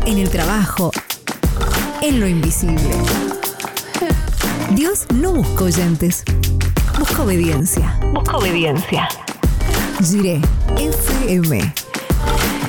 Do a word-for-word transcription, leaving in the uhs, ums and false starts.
en el trabajo, en lo invisible. Dios no busca oyentes, busca obediencia. Busca obediencia. Jiré F M.